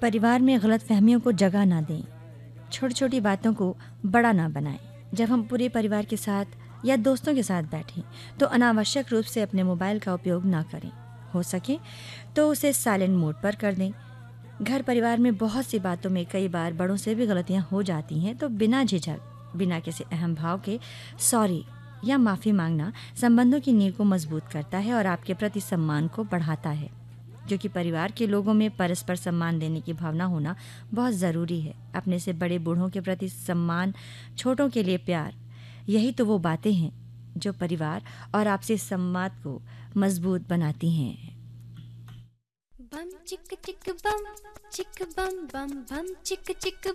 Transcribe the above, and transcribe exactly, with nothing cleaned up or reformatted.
परिवार में गलतफहमियों को जगह ना दें, छोटी छोटी बातों को बड़ा ना बनाएं। जब हम पूरे परिवार के साथ या दोस्तों के साथ बैठें तो अनावश्यक रूप से अपने मोबाइल का उपयोग ना करें। हो सके तो उसे साइलेंट मोड पर कर दें। घर परिवार में बहुत सी बातों में कई बार बड़ों से भी गलतियां हो जाती हैं, तो बिना झिझक, बिना किसी अहम भाव के सॉरी या माफ़ी मांगना संबंधों की नींव को मजबूत करता है और आपके प्रति सम्मान को बढ़ाता है। क्योंकि परिवार के लोगों में परस्पर सम्मान देने की भावना होना बहुत ज़रूरी है। अपने से बड़े बूढ़ों के प्रति सम्मान, छोटों के लिए प्यार, यही तो वो बातें हैं जो परिवार और आपसी संवाद को मजबूत बनाती हैं। बम चिक चिक बम चिक बम बम बम चिक चिक